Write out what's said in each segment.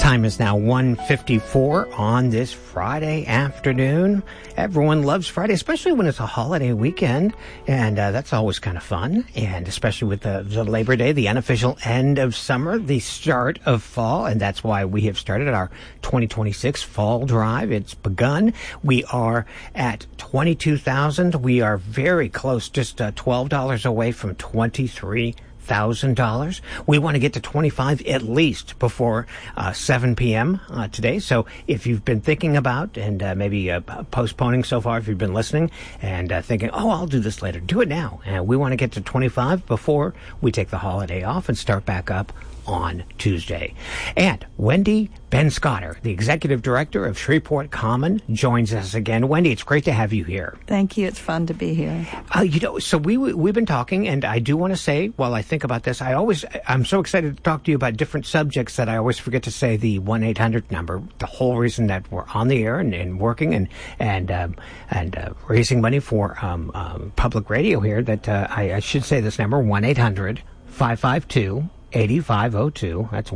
Time is now 1:54 on this Friday afternoon. Everyone loves Friday, especially when it's a holiday weekend, and that's always kind of fun, and especially with the Labor Day, the unofficial end of summer, the start of fall, and that's why we have started our 2026 fall drive. It's begun. We are at 22,000. We are very close, just $12 away from $23,000. We want to get to 25 at least before 7 p.m. Today. So if you've been thinking about and maybe postponing so far, if you've been listening and thinking, oh, I'll do this later, do it now. And we want to get to 25 before we take the holiday off and start back up on Tuesday. And Wendy Benscoter, the Executive Director of Shreveport Common, joins us again. Wendy, it's great to have you here. Thank you. It's fun to be here. So we've been talking, and I do want to say, while I think about this, I'm so excited to talk to you about different subjects that I always forget to say the 1-800 number. The whole reason that we're on the air and working and raising money for public radio here, that I should say this number, 1-800-552 8502. That's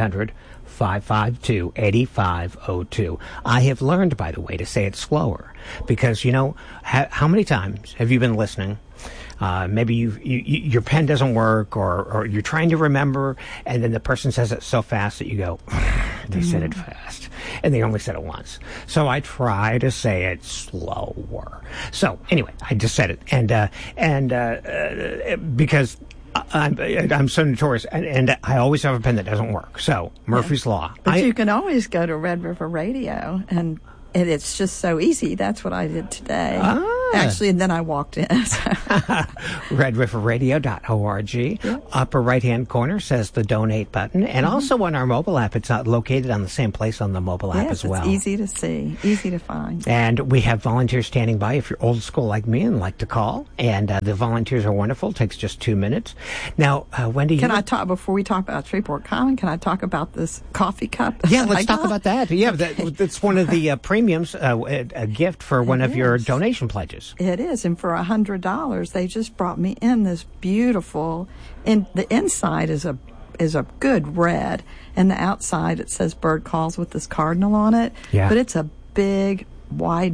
1-800-552-8502. I have learned, by the way, to say it slower because, how many times have you been listening? Maybe your pen doesn't work or you're trying to remember, and then the person says it so fast that you go, they said it fast, and they only said it once. So I try to say it slower. So anyway, I just said it, and because I'm so notorious, and I always have a pen that doesn't work. So Murphy's Law. But you can always go to Red River Radio, and it's just so easy. That's what I did today. Actually, and then I walked in. RedRiverRadio.org. Yeah. Upper right-hand corner says the donate button. And also on our mobile app, it's located on the same place on the mobile app as well. It's easy to see, easy to find. And we have volunteers standing by if you're old school like me and like to call. And the volunteers are wonderful. It takes just 2 minutes. Now, Wendy, can I talk, before we talk about Shreveport Common, can I talk about this coffee cup? Yeah, let's talk about that. Yeah, that's one of the premiums, a gift for one of your donation pledges. It is, and for $100, they just brought me in this beautiful. And the inside is a good red, and the outside it says bird calls with this cardinal on it. Yeah. But it's a big, wide